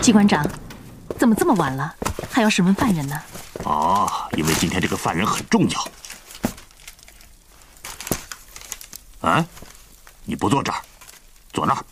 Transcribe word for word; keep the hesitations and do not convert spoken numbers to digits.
季馆长，怎么这么晚了，还要审问犯人呢？ 哦，因为今天这个犯人很重要。啊，你不坐这儿，坐那儿。